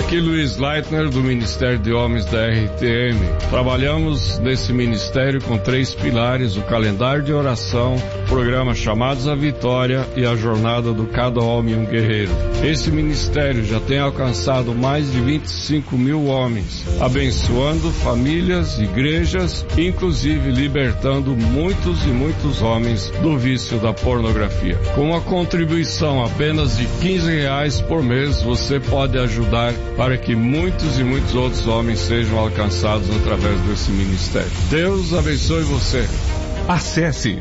Aqui Luiz Leitner, do Ministério de Homens da RTM. Trabalhamos nesse ministério com 3 pilares: o calendário de oração, o programa Chamados à Vitória e a jornada do Cada Homem um Guerreiro. Esse ministério já tem alcançado mais de 25 mil homens, abençoando famílias, igrejas, inclusive libertando muitos e muitos homens do vício da pornografia. Com uma contribuição apenas de R$15 por mês, você pode ajudar para que muitos e muitos outros homens sejam alcançados através desse ministério. Deus abençoe você. Acesse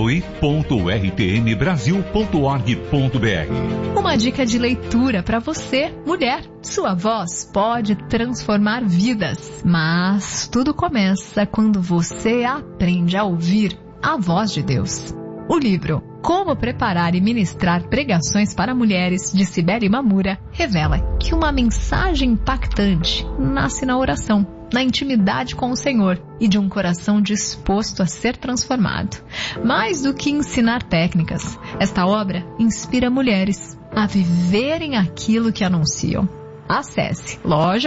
doe.rtmbrasil.org.br. Uma dica de leitura para você, mulher. Sua voz pode transformar vidas, mas tudo começa quando você aprende a ouvir a voz de Deus. O livro Como Preparar e Ministrar Pregações para Mulheres, de Cibele Mamura, revela que uma mensagem impactante nasce na oração, na intimidade com o Senhor e de um coração disposto a ser transformado. Mais do que ensinar técnicas, esta obra inspira mulheres a viverem aquilo que anunciam. Acesse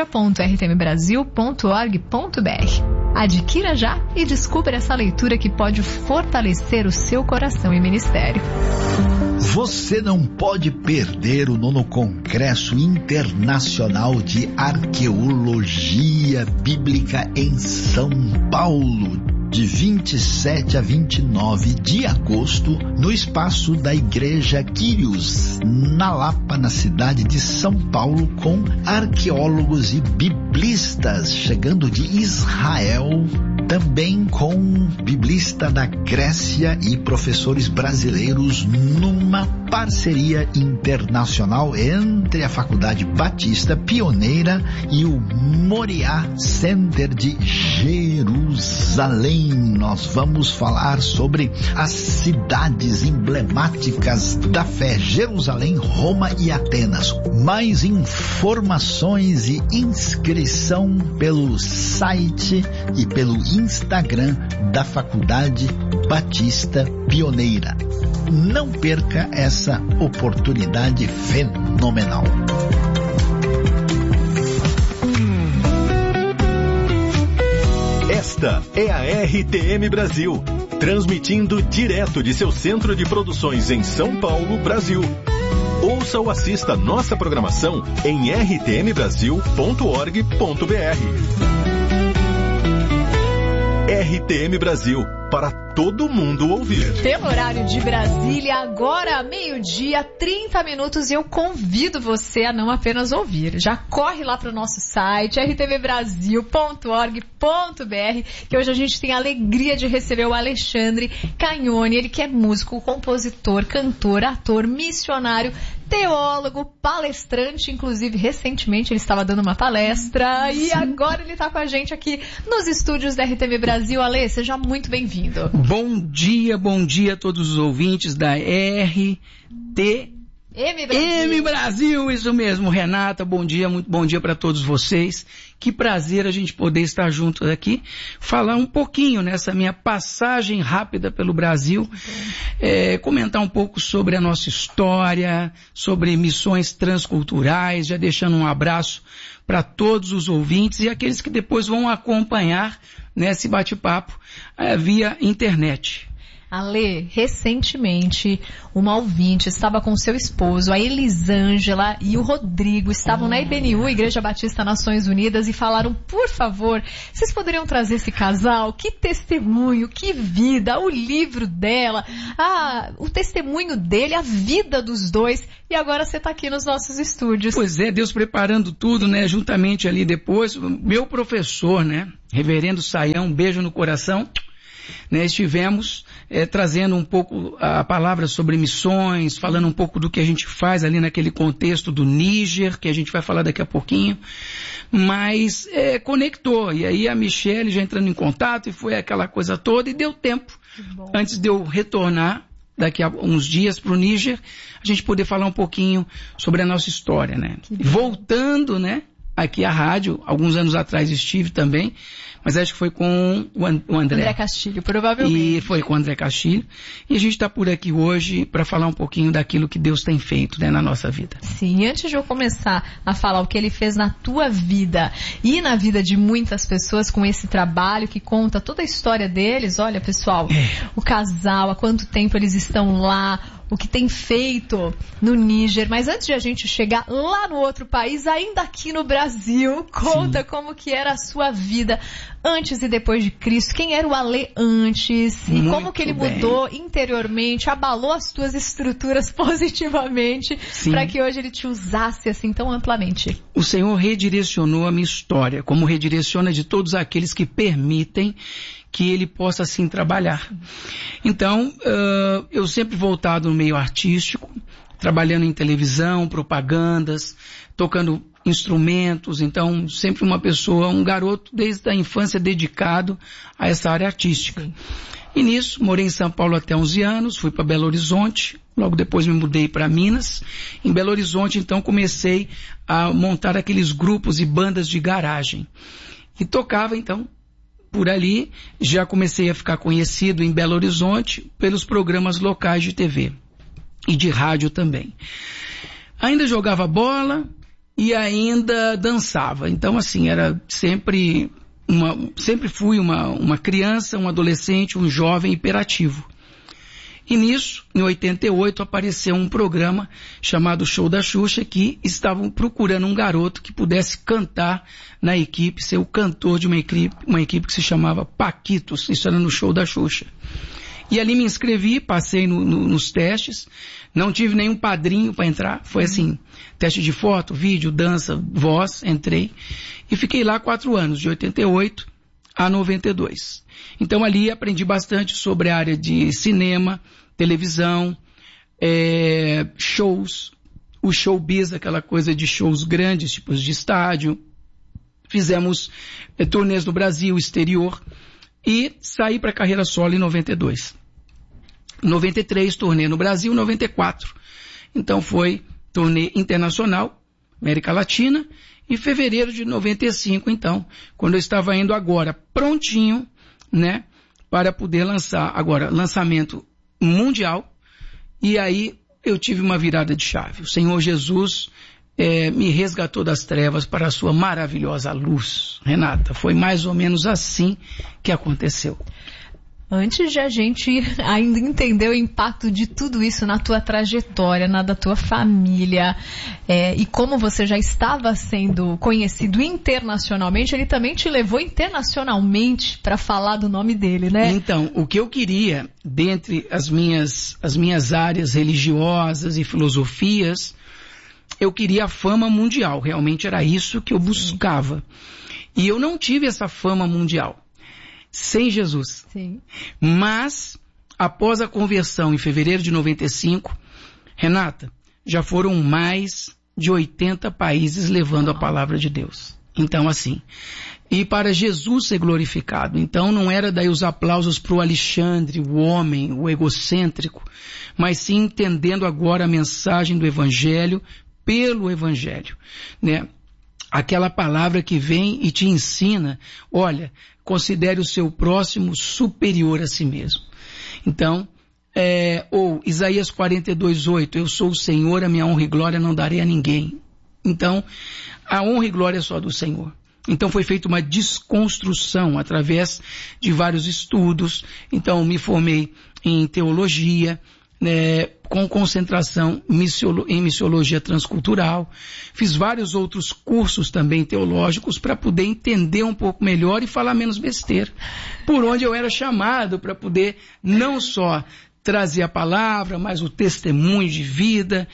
loja.rtmbrasil.org.br. Adquira já e descubra essa leitura que pode fortalecer o seu coração e ministério. Você não pode perder o 9º Congresso Internacional de Arqueologia Bíblica em São Paulo, de 27 a 29 de agosto, no espaço da Igreja Quírios, na Lapa, na cidade de São Paulo, com arqueólogos e biblistas chegando de Israel, também com biblista da Grécia e professores brasileiros, numa parceria internacional entre a Faculdade Batista Pioneira e o Moriá Center de Jerusalém. Nós vamos falar sobre as cidades emblemáticas da fé: Jerusalém, Roma e Atenas. Mais informações e inscrição pelo site e pelo Instagram da Faculdade Batista Pioneira. Não perca essa oportunidade fenomenal. Esta é a RTM Brasil, transmitindo direto de seu centro de produções em São Paulo, Brasil. Ouça ou assista nossa programação em rtmbrasil.org.br. RTM Brasil, para todo mundo ouvir. Pelo horário de Brasília, agora 12h, 30 minutos, e eu convido você a não apenas ouvir. Já corre lá para o nosso site, rtmbrasil.org.br, que hoje a gente tem a alegria de receber o Alexandre Cagnoni, ele que é músico, compositor, cantor, ator, missionário, teólogo, palestrante. Inclusive, recentemente ele estava dando uma palestra. Sim. E agora ele está com a gente aqui nos estúdios da RTV Brasil. Ale, seja muito bem-vindo. Bom dia a todos os ouvintes da RTM Brasil, isso mesmo, Renata, bom dia, muito bom dia para todos vocês. Que prazer a gente poder estar juntos aqui, falar um pouquinho nessa minha passagem rápida pelo Brasil, comentar um pouco sobre a nossa história, sobre missões transculturais, já deixando um abraço para todos os ouvintes e aqueles que depois vão acompanhar nesse bate-papo via internet. Ale, recentemente, uma ouvinte estava com seu esposo, a Elisângela e o Rodrigo, estavam na IBNU, Igreja Batista Nações Unidas, e falaram: por favor, vocês poderiam trazer esse casal? Que testemunho, que vida, o livro dela, o testemunho dele, a vida dos dois, e agora você está aqui nos nossos estúdios. Pois é, Deus preparando tudo, né, juntamente ali depois, meu professor, né, Reverendo Saião, um beijo no coração. Né, estivemos trazendo um pouco a palavra sobre missões, falando um pouco do que a gente faz ali naquele contexto do Níger, que a gente vai falar daqui a pouquinho, mas conectou, e aí a Michele já entrando em contato, e foi aquela coisa toda, e deu tempo, antes de eu retornar daqui a uns dias para o Níger, a gente poder falar um pouquinho sobre a nossa história, né? Voltando, né, aqui à rádio. Alguns anos atrás estive também, mas acho que foi com o André. André Castilho, provavelmente. E foi com o André Castilho. E a gente está por aqui hoje para falar um pouquinho daquilo que Deus tem feito, né, na nossa vida. Sim, e antes de eu começar a falar o que Ele fez na tua vida e na vida de muitas pessoas com esse trabalho que conta toda a história deles, olha, pessoal, o casal, há quanto tempo eles estão lá, o que tem feito no Níger. Mas antes de a gente chegar lá no outro país, ainda aqui no Brasil, conta como que era a sua vida antes e depois de Cristo. Quem era o Alê antes? E como que ele mudou interiormente, abalou as tuas estruturas positivamente para que hoje ele te usasse assim tão amplamente. O Senhor redirecionou a minha história, como redireciona de todos aqueles que permitem que ele possa assim trabalhar. Então, eu sempre voltado no meio artístico, trabalhando em televisão, propagandas, tocando instrumentos, então sempre uma pessoa, um garoto desde a infância dedicado a essa área artística. Sim. E nisso, morei em São Paulo até 11 anos, fui para Belo Horizonte, logo depois me mudei para Minas. Em Belo Horizonte, então, comecei a montar aqueles grupos e bandas de garagem. E tocava, então, por ali, já comecei a ficar conhecido em Belo Horizonte pelos programas locais de TV e de rádio também. Ainda jogava bola e ainda dançava. Então, assim, era sempre fui uma criança, um adolescente, um jovem hiperativo. E nisso, em 88, apareceu um programa chamado Show da Xuxa, que estavam procurando um garoto que pudesse cantar na equipe, ser o cantor de uma equipe que se chamava Paquitos. Isso era no Show da Xuxa. E ali me inscrevi, passei nos testes, não tive nenhum padrinho para entrar, foi assim, teste de foto, vídeo, dança, voz, entrei e fiquei lá 4 anos, de 88 a 92. Então ali aprendi bastante sobre a área de cinema, televisão, shows, o showbiz, aquela coisa de shows grandes, tipos de estádio. Fizemos turnês no Brasil, exterior, e saí para a carreira solo em 92. 93, turnê no Brasil, 94. Então foi turnê internacional, América Latina, e fevereiro de 95, então, quando eu estava indo agora prontinho, né, para poder lançar agora lançamento mundial, e aí eu tive uma virada de chave. O Senhor Jesus me resgatou das trevas para a sua maravilhosa luz. Renata, foi mais ou menos assim que aconteceu. Antes de a gente ainda entender o impacto de tudo isso na tua trajetória, na da tua família, e como você já estava sendo conhecido internacionalmente, ele também te levou internacionalmente para falar do nome dele, né? Então, o que eu queria, dentre as minhas áreas religiosas e filosofias, eu queria a fama mundial. Realmente era isso que eu buscava. E eu não tive essa fama mundial sem Jesus. Sim. Mas, após a conversão em fevereiro de 95, Renata, já foram mais de 80 países levando a palavra de Deus. Então, assim, e para Jesus ser glorificado. Então, não era daí os aplausos para o Alexandre, o homem, o egocêntrico, mas sim entendendo agora a mensagem do Evangelho pelo Evangelho, né? Aquela palavra que vem e te ensina, olha, considere o seu próximo superior a si mesmo. Então, ou Isaías 42:8, eu sou o Senhor, a minha honra e glória não darei a ninguém. Então, a honra e glória é só do Senhor. Então foi feita uma desconstrução através de vários estudos. Então me formei em teologia, com concentração em missiologia transcultural. Fiz vários outros cursos também teológicos para poder entender um pouco melhor e falar menos besteira. Por onde eu era chamado para poder não só trazer a palavra, mas o testemunho de vida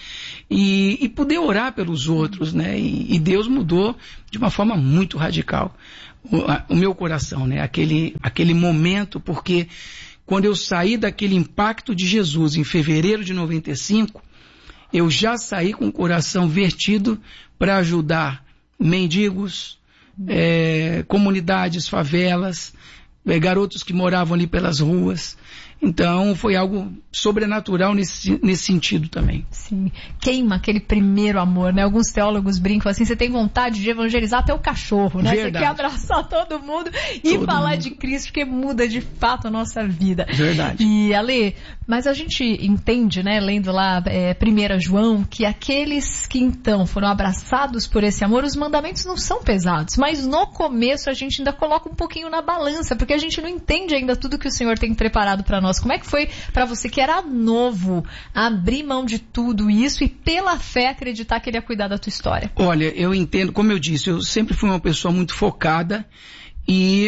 e poder orar pelos outros, né? E Deus mudou de uma forma muito radical o meu coração, né? Aquele momento, porque quando eu saí daquele impacto de Jesus em fevereiro de 95, eu já saí com o coração vertido para ajudar mendigos, comunidades, favelas, garotos que moravam ali pelas ruas. Então, foi algo sobrenatural nesse sentido também. Sim. Queima aquele primeiro amor, né? Alguns teólogos brincam assim, você tem vontade de evangelizar até o cachorro, né? Verdade. Você quer abraçar todo mundo e falar de Cristo, porque muda de fato a nossa vida. Verdade. E, Ale, mas a gente entende, né, lendo lá 1 João, que aqueles que então foram abraçados por esse amor, os mandamentos não são pesados, mas no começo a gente ainda coloca um pouquinho na balança, porque a gente não entende ainda tudo que o Senhor tem preparado para nós. Como é que foi para você que era novo, abrir mão de tudo isso e pela fé acreditar que Ele ia cuidar da tua história? Olha, eu entendo, como eu disse, eu sempre fui uma pessoa muito focada e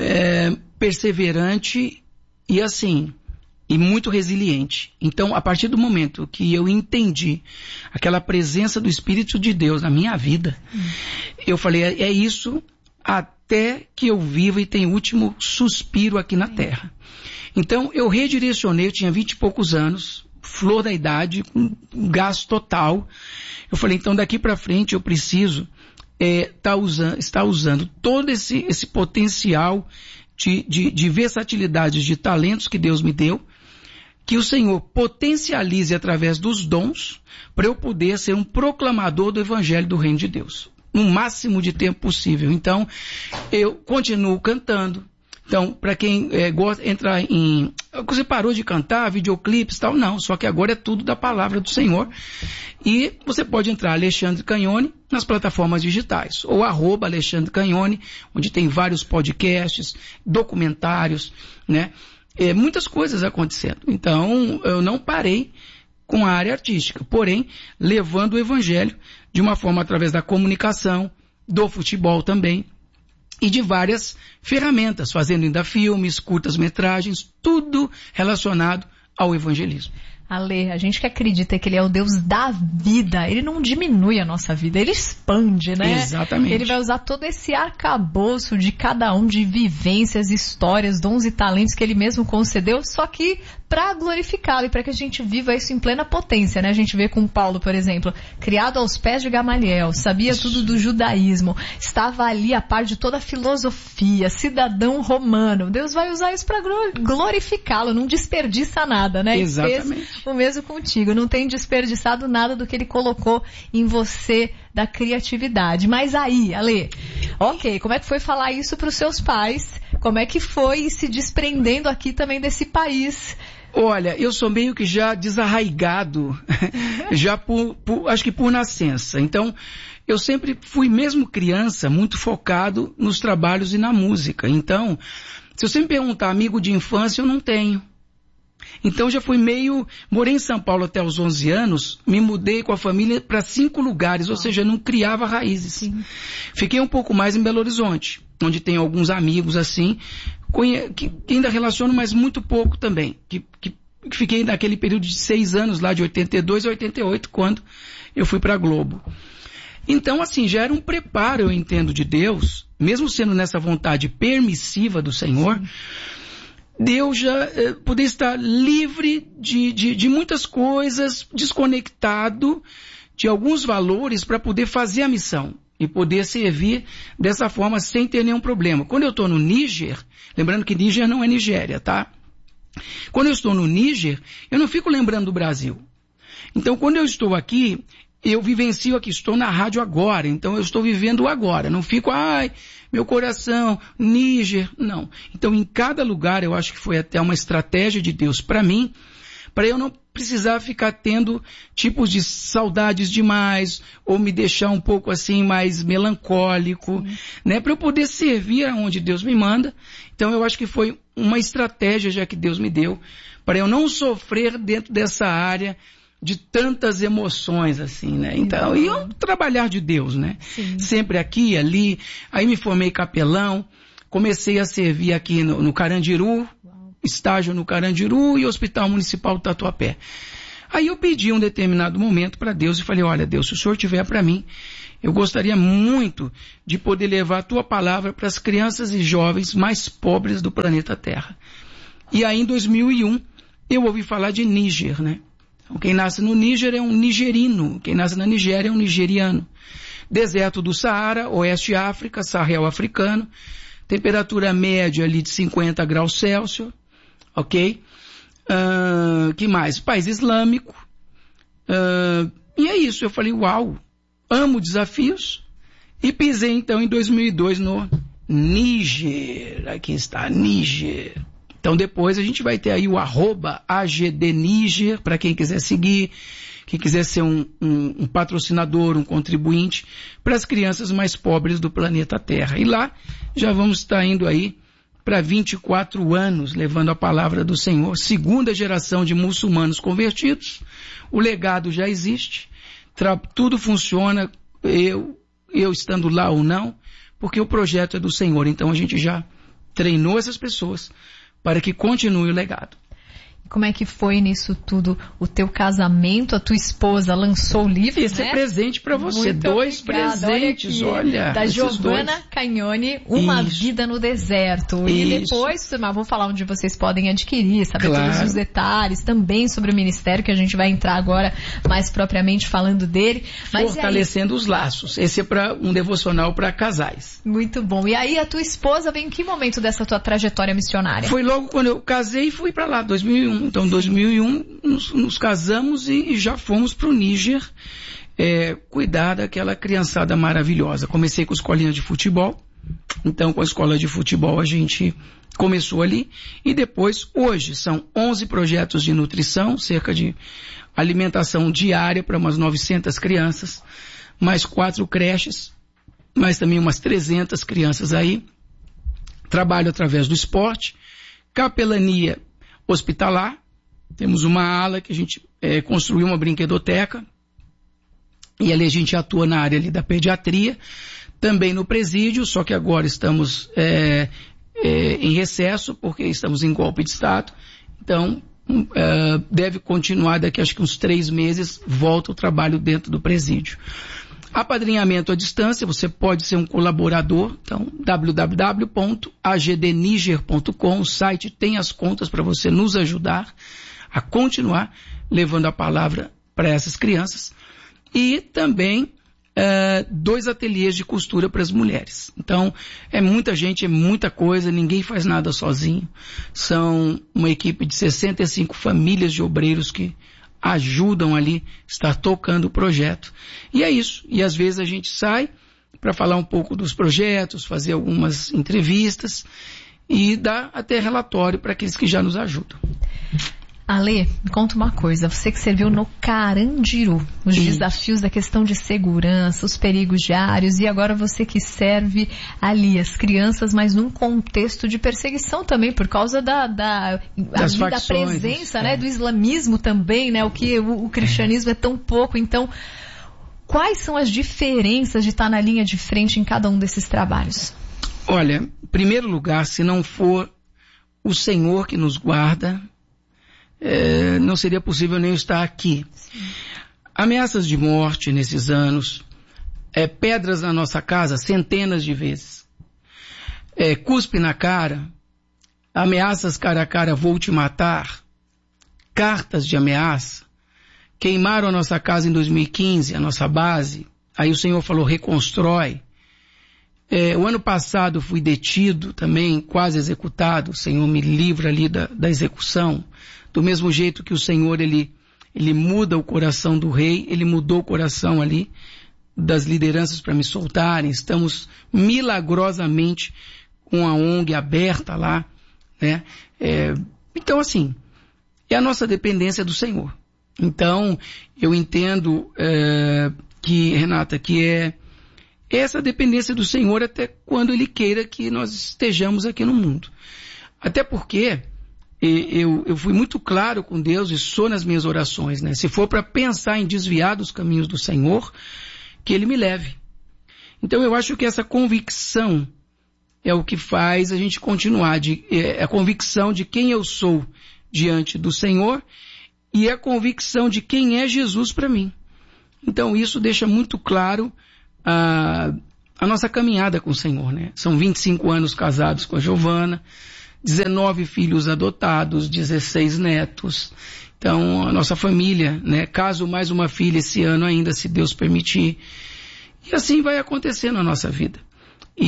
perseverante e assim, e muito resiliente. Então, a partir do momento que eu entendi aquela presença do Espírito de Deus na minha vida, eu falei, é isso até que eu viva e tenha o último suspiro aqui na terra. Então, eu redirecionei, eu tinha 20 e poucos anos, flor da idade, com gás total. Eu falei, então daqui para frente eu preciso estar usando todo esse potencial de versatilidade, de talentos que Deus me deu, que o Senhor potencialize através dos dons para eu poder ser um proclamador do Evangelho do Reino de Deus, no máximo de tempo possível. Então, eu continuo cantando. Então, para quem gosta, entrar em... Você parou de cantar, videoclipes e tal? Não, só que agora é tudo da palavra do Senhor. E você pode entrar Alexandre Canhone nas plataformas digitais, ou @Alexandre Canhone, onde tem vários podcasts, documentários, né? Muitas coisas acontecendo. Então, eu não parei com a área artística, porém, levando o Evangelho de uma forma através da comunicação, do futebol também, e de várias ferramentas, fazendo ainda filmes, curtas-metragens, tudo relacionado ao evangelismo. Ale, a gente que acredita que Ele é o Deus da vida, Ele não diminui a nossa vida, Ele expande, né? Exatamente. Ele vai usar todo esse arcabouço de cada um, de vivências, histórias, dons e talentos que Ele mesmo concedeu, só que para glorificá-lo e para que a gente viva isso em plena potência, né? A gente vê com Paulo, por exemplo, criado aos pés de Gamaliel, sabia tudo do judaísmo, estava ali a par de toda a filosofia, cidadão romano. Deus vai usar isso para glorificá-lo, não desperdiça nada, né? Exatamente. O mesmo contigo, não tem desperdiçado nada do que Ele colocou em você, da criatividade. Mas aí, Ale, ok, como é que foi falar isso para os seus pais? Como é que foi se desprendendo aqui também desse país? Olha, eu sou meio que já desarraigado, já acho que por nascença. Então, eu sempre fui, mesmo criança, muito focado nos trabalhos e na música. Então, se você me perguntar amigo de infância, eu não tenho. Então já fui morei em São Paulo até os 11 anos, me mudei com a família para 5 lugares, ou seja, não criava raízes. Sim. Fiquei um pouco mais em Belo Horizonte, onde tenho alguns amigos assim, que ainda relaciono, mas muito pouco também, que fiquei naquele período de 6 anos lá, de 82 a 88, quando eu fui para a Globo. Então, assim, já era um preparo, eu entendo, de Deus, mesmo sendo nessa vontade permissiva do Senhor, sim, Deus já poder estar livre de muitas coisas, desconectado de alguns valores para poder fazer a missão e poder servir dessa forma sem ter nenhum problema. Quando eu estou no Níger, lembrando que Níger não é Nigéria, tá? Quando eu estou no Níger, eu não fico lembrando do Brasil. Então, quando eu estou aqui, eu vivencio aqui, estou na rádio agora, então eu estou vivendo agora, não fico, meu coração, Níger, não. Então, em cada lugar, eu acho que foi até uma estratégia de Deus para mim, para eu não precisar ficar tendo tipos de saudades demais, ou me deixar um pouco assim mais melancólico, né? Para eu poder servir aonde Deus me manda. Então, eu acho que foi uma estratégia já que Deus me deu, para eu não sofrer dentro dessa área de tantas emoções, assim, né? Então, e eu trabalhar de Deus, né? Sim. Sempre aqui, ali, aí me formei capelão, comecei a servir aqui no Carandiru, estágio no Carandiru e Hospital Municipal do Tatuapé. Aí eu pedi um determinado momento para Deus e falei, olha Deus, se o Senhor tiver para mim, eu gostaria muito de poder levar a tua palavra para as crianças e jovens mais pobres do planeta Terra. E aí em 2001, eu ouvi falar de Níger, né? Quem nasce no Níger é um nigerino, quem nasce na Nigéria é um nigeriano. Deserto do Saara, Oeste África, Sahel africano, temperatura média ali de 50 graus Celsius, ok? Que mais? País islâmico. E é isso. Eu falei, uau, amo desafios. E pisei então em 2002 no Níger. Aqui está, Níger. Então depois a gente vai ter aí o @AGDNíger, para quem quiser seguir, quem quiser ser um patrocinador, um contribuinte, para as crianças mais pobres do planeta Terra. E lá já vamos estar indo aí para 24 anos, levando a palavra do Senhor, segunda geração de muçulmanos convertidos. O legado já existe, tudo funciona, eu estando lá ou não, porque o projeto é do Senhor. Então a gente já treinou essas pessoas para que continue o legado. Como é que foi nisso tudo o teu casamento? A tua esposa lançou o livro, Esse é presente para você. Muito 2 obrigada. presentes, olha. Da Giovana Cagnoni, Uma Vida no Deserto. E depois, vou falar onde vocês podem adquirir, saber todos os detalhes, também sobre o ministério, que a gente vai entrar agora mais propriamente falando dele. Mas fortalecendo os laços. Esse é para um devocional para casais. Muito bom. E aí a tua esposa veio em que momento dessa tua trajetória missionária? Foi logo quando eu casei e fui para lá, 2001. Então, em 2001, nos casamos e já fomos para o Níger cuidar daquela criançada maravilhosa. Comecei com escolinha de futebol. Então, com a escola de futebol, a gente começou ali. E depois, hoje, são 11 projetos de nutrição, cerca de alimentação diária para umas 900 crianças, mais 4 creches, mais também umas 300 crianças aí. Trabalho através do esporte, capelania hospitalar. Temos uma ala que a gente construiu, uma brinquedoteca, e ali a gente atua na área ali da pediatria, também no presídio, só que agora estamos em recesso, porque estamos em golpe de Estado. Então, deve continuar daqui acho que uns 3 meses, volta o trabalho dentro do presídio. Apadrinhamento à distância, você pode ser um colaborador, então www.agdniger.com, o site tem as contas para você nos ajudar a continuar levando a palavra para essas crianças. E também 2 ateliês de costura para as mulheres. Então é muita gente, é muita coisa, ninguém faz nada sozinho. São uma equipe de 65 famílias de obreiros que ajudam ali, estar tocando o projeto. E é isso. E às vezes a gente sai para falar um pouco dos projetos, fazer algumas entrevistas e dar até relatório para aqueles que já nos ajudam. Ale, me conta uma coisa, você que serviu no Carandiru, os desafios da questão de segurança, os perigos diários, e agora você que serve ali as crianças, mas num contexto de perseguição também, por causa da presença, né, do islamismo também, né, o que o cristianismo é tão pouco. Então, quais são as diferenças de estar na linha de frente em cada um desses trabalhos? Olha, em primeiro lugar, se não for o Senhor que nos guarda, não seria possível nem estar aqui. Sim. Ameaças de morte nesses anos, pedras na nossa casa centenas de vezes, cuspe na cara, ameaças cara a cara, vou te matar, cartas de ameaça, queimaram a nossa casa em 2015, a nossa base, aí o Senhor falou, reconstrói. O ano passado fui detido também, quase executado, o Senhor me livra ali da execução. Do mesmo jeito que o Senhor, ele muda o coração do rei, ele mudou o coração ali das lideranças para me soltarem. Estamos milagrosamente com a ONG aberta lá, né? Então, assim, é a nossa dependência do Senhor. Então, eu entendo que, Renata, que é essa dependência do Senhor até quando Ele queira que nós estejamos aqui no mundo. Até porque eu fui muito claro com Deus e sou nas minhas orações, né? Se for para pensar em desviar dos caminhos do Senhor, que Ele me leve. Então eu acho que essa convicção é o que faz a gente continuar, a convicção de quem eu sou diante do Senhor e a convicção de quem é Jesus para mim. Então isso deixa muito claro a nossa caminhada com o Senhor, né? São 25 anos casados com a Giovana, 19 filhos adotados, 16 netos. Então, a nossa família, né? Caso mais uma filha esse ano ainda, se Deus permitir. E assim vai acontecer na nossa vida. E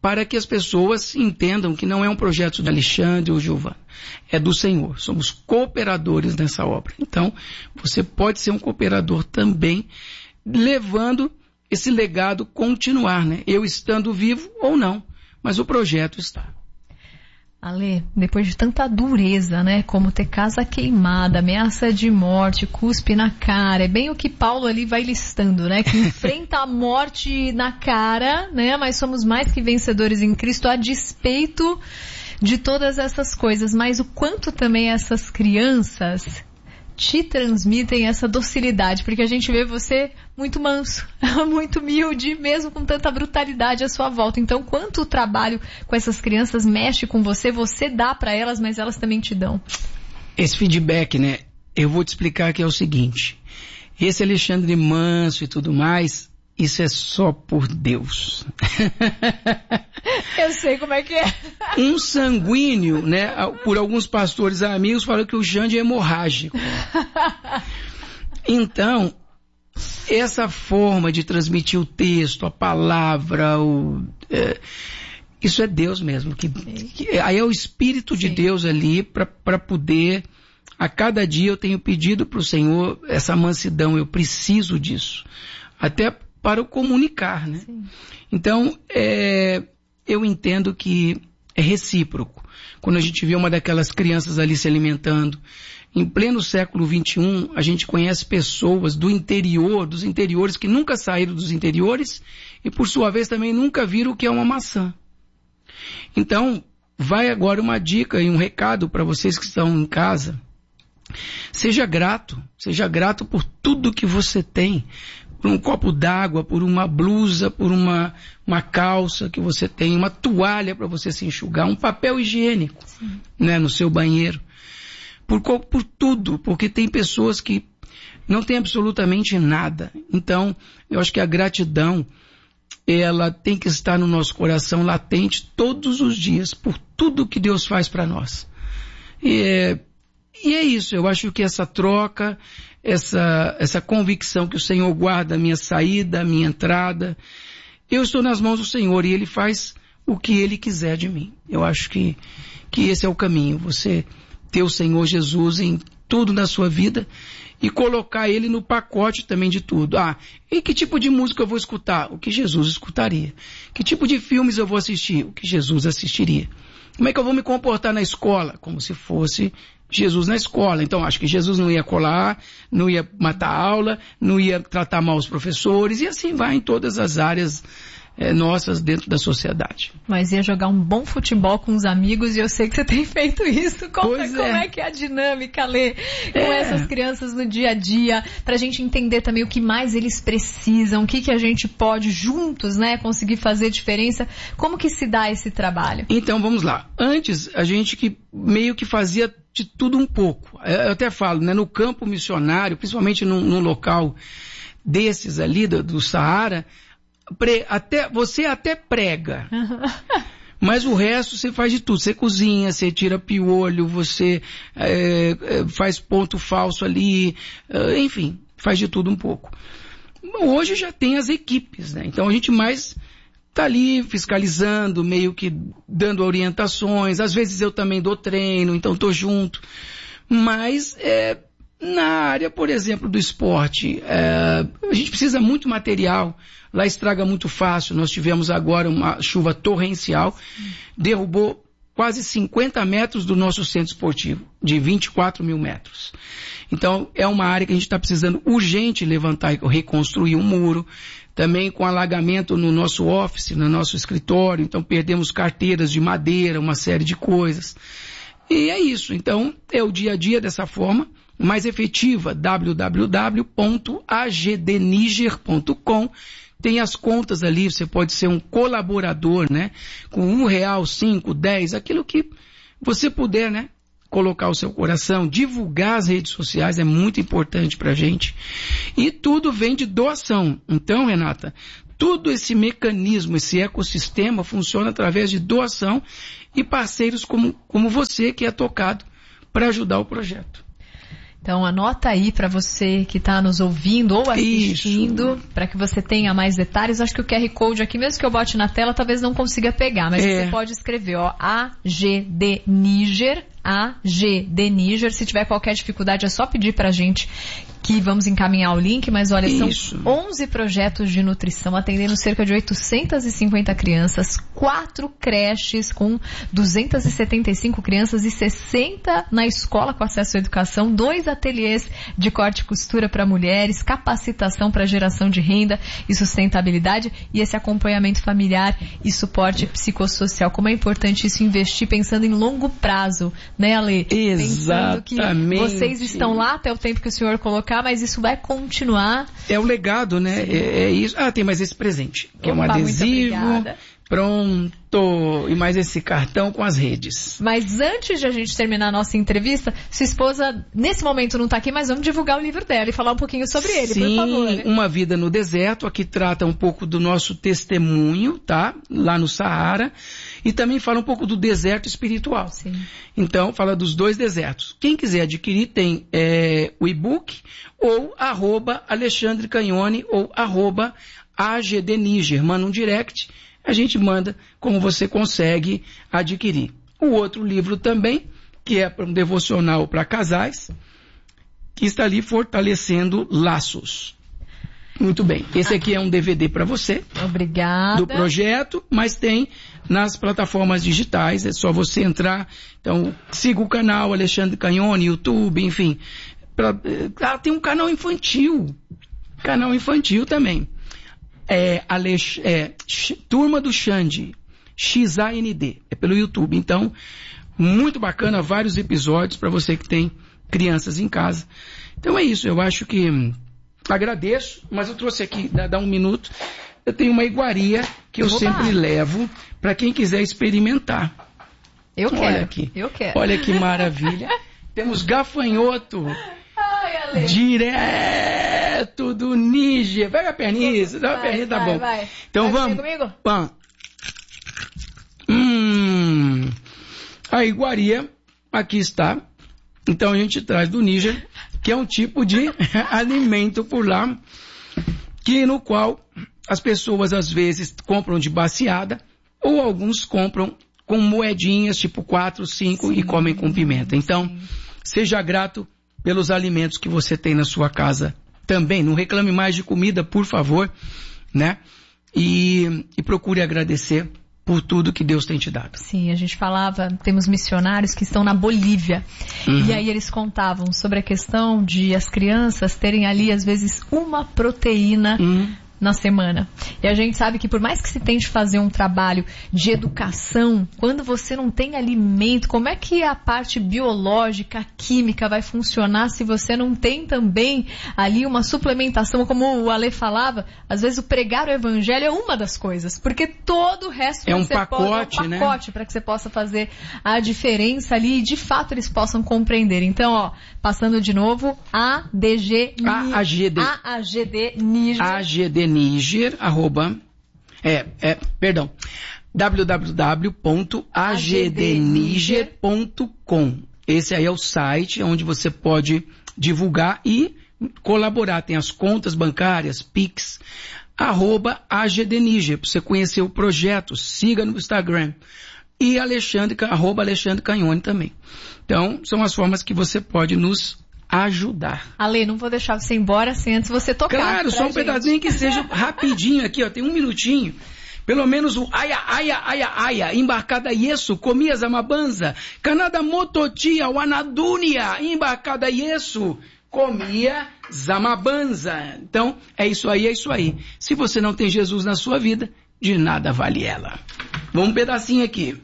para que as pessoas entendam que não é um projeto de Alexandre ou Giovana, é do Senhor. Somos cooperadores nessa obra. Então, você pode ser um cooperador também, levando esse legado continuar, né? Eu estando vivo ou não, mas o projeto está. Ale, depois de tanta dureza, né, como ter casa queimada, ameaça de morte, cuspe na cara, é bem o que Paulo ali vai listando, né, que enfrenta a morte na cara, né, mas somos mais que vencedores em Cristo a despeito de todas essas coisas, mas o quanto também essas crianças te transmitem essa docilidade, porque a gente vê você muito manso, muito humilde, mesmo com tanta brutalidade à sua volta. Então, quanto o trabalho com essas crianças mexe com você, você dá para elas, mas elas também te dão. Esse feedback, né, eu vou te explicar que é o seguinte, esse Alexandre manso e tudo mais, isso é só por Deus. Eu sei como é que é. Um sanguíneo, né, por alguns pastores amigos, falam que o Xande é hemorrágico. Então, essa forma de transmitir o texto, a palavra, isso é Deus mesmo. Aí é o Espírito de Deus ali para poder, a cada dia eu tenho pedido para o Senhor essa mansidão, eu preciso disso. Até para o comunicar, né? Sim. Então, eu entendo que é recíproco. Quando a gente vê uma daquelas crianças ali se alimentando, em pleno século XXI, a gente conhece pessoas do interior, dos interiores, que nunca saíram dos interiores e, por sua vez, também nunca viram o que é uma maçã. Então, vai agora uma dica e um recado para vocês que estão em casa. Seja grato por tudo que você tem. Por um copo d'água, por uma blusa, por uma calça que você tem, uma toalha para você se enxugar, um papel higiênico, né, no seu banheiro. Por tudo, porque tem pessoas que não têm absolutamente nada. Então, eu acho que a gratidão, ela tem que estar no nosso coração latente todos os dias, por tudo que Deus faz para nós. E é isso, eu acho que essa troca, essa convicção que o Senhor guarda a minha saída, a minha entrada, eu estou nas mãos do Senhor e Ele faz o que Ele quiser de mim. Eu acho que esse é o caminho, você ter o Senhor Jesus em tudo na sua vida e colocar Ele no pacote também de tudo. E que tipo de música eu vou escutar? O que Jesus escutaria. Que tipo de filmes eu vou assistir? O que Jesus assistiria. Como é que eu vou me comportar na escola? Como se fosse Jesus na escola. Então, acho que Jesus não ia colar, não ia matar a aula, não ia tratar mal os professores, e assim vai em todas as áreas nossas dentro da sociedade. Mas ia jogar um bom futebol com os amigos, e eu sei que você tem feito isso. Como é que é a dinâmica, Lê, com essas crianças no dia a dia, pra gente entender também o que mais eles precisam, o que a gente pode juntos, né, conseguir fazer diferença. Como que se dá esse trabalho? Então, vamos lá. Antes, a gente que meio que fazia de tudo um pouco. Eu até falo, né, no campo missionário, principalmente num local desses ali do Saara, você até prega, mas o resto você faz de tudo. Você cozinha, você tira piolho, você faz ponto falso ali, enfim, faz de tudo um pouco. Hoje já tem as equipes, né? Então a gente mais tá ali fiscalizando, meio que dando orientações. Às vezes eu também dou treino, então tô junto. Mas na área, por exemplo, do esporte, a gente precisa muito material. Lá estraga muito fácil. Nós tivemos agora uma chuva torrencial, derrubou quase 50 metros do nosso centro esportivo, de 24 mil metros. Então, é uma área que a gente está precisando urgente levantar e reconstruir um muro. Também com alagamento no nosso office, no nosso escritório. Então, perdemos carteiras de madeira, uma série de coisas. E é isso. Então, é o dia a dia dessa forma, mais efetiva, www.agdniger.com. Tem as contas ali, você pode ser um colaborador, né? Com R$1, 5, 10, aquilo que você puder, né? Colocar o seu coração, divulgar as redes sociais é muito importante pra gente. E tudo vem de doação. Então, Renata, todo esse mecanismo, esse ecossistema funciona através de doação e parceiros como você que é tocado para ajudar o projeto. Então anota aí para você que está nos ouvindo ou assistindo, para que você tenha mais detalhes. Acho que o QR Code aqui, mesmo que eu bote na tela, talvez não consiga pegar, mas você pode escrever, ó, AGD Níger. Se tiver qualquer dificuldade é só pedir pra gente que vamos encaminhar o link, mas olha, são 11 projetos de nutrição atendendo cerca de 850 crianças, 4 creches com 275 crianças e 60 na escola com acesso à educação, 2 ateliês de corte e costura para mulheres, capacitação para geração de renda e sustentabilidade e esse acompanhamento familiar e suporte psicossocial. Como é importante isso, investir pensando em longo prazo, né, Ale? Exatamente. Pensando que vocês estão lá até o tempo que o senhor colocar, mas isso vai continuar. É o legado, né? É isso. Ah, tem mais esse presente, que é um adesivo. Pronto. E mais esse cartão com as redes. Mas antes de a gente terminar a nossa entrevista, sua esposa, nesse momento não está aqui, mas vamos divulgar o livro dela e falar um pouquinho sobre ele, por favor. Sim, Uma Vida no Deserto, aqui trata um pouco do nosso testemunho, tá? Lá no Saara. E também fala um pouco do deserto espiritual. Sim. Então, fala dos 2 desertos. Quem quiser adquirir tem o e-book ou @Alexandre Canhone ou @AGD Níger. Manda um direct, a gente manda como você consegue adquirir. O outro livro também, que é um devocional para casais, que está ali fortalecendo laços. Muito bem. Esse aqui é um DVD para você. Obrigada. Do projeto, mas tem nas plataformas digitais. É só você entrar. Então, siga o canal Alexandre Canhone, YouTube, enfim. Tem um canal infantil. Canal infantil também. Turma do Xande. XAND. É pelo YouTube. Então, muito bacana. Vários episódios para você que tem crianças em casa. Então é isso. Eu acho que... agradeço, mas eu trouxe aqui, dá um minuto, eu tenho uma iguaria que eu sempre levo para quem quiser experimentar. Eu quero. Olha aqui. Eu quero. Olha que maravilha. Temos gafanhoto. Ai, Ale. Direto do Níger. Pega a perninha, dá uma perninha, tá bom. Vai. Então vai vamos. Comigo? Pã. A iguaria, aqui está. Então a gente traz do Níger, que é um tipo de alimento por lá, no qual as pessoas às vezes compram de baciada, ou alguns compram com moedinhas, tipo 4, 5, e comem com pimenta. Então, seja grato pelos alimentos que você tem na sua casa também. Não reclame mais de comida, por favor, né? E procure agradecer por tudo que Deus tem te dado. Sim, a gente falava, temos missionários que estão na Bolívia, e aí eles contavam sobre a questão de as crianças terem ali, às vezes, uma proteína na semana. E a gente sabe que por mais que se tente fazer um trabalho de educação, quando você não tem alimento, como é que a parte biológica, a química vai funcionar se você não tem também ali uma suplementação, como o Ale falava, às vezes o pregar o evangelho é uma das coisas, porque todo o resto é um pacote, né? Para que você possa fazer a diferença ali e de fato eles possam compreender. Então, ó, passando de novo, AGD Níger, www.agdniger.com. Esse aí é o site onde você pode divulgar e colaborar. Tem as contas bancárias, Pix, @agdniger, para você conhecer o projeto. Siga no Instagram. E Alexandre Canhone também. Então, são as formas que você pode nos ajudar. Ale, não vou deixar você ir embora sem antes você tocar. Claro, só um pedacinho que seja rapidinho aqui, ó, tem um minutinho. Pelo menos o aya, embarcada yesu, comia zamabanza, canada mototia, wanadunia, embarcada yesu, comia zamabanza. Então, é isso aí. Se você não tem Jesus na sua vida, de nada vale ela. Vamos um pedacinho aqui.